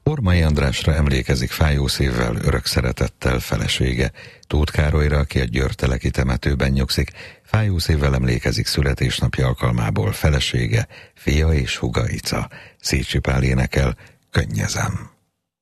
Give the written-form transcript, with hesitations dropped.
Ormai Andrásra emlékezik fájószívvel, örök szeretettel felesége. Tóth Károlyra, aki a győrteleki temetőben nyugszik, fájószívvel emlékezik születésnapja alkalmából felesége, fia és húga Ica. Szécsi Pál énekel, Könnyezem.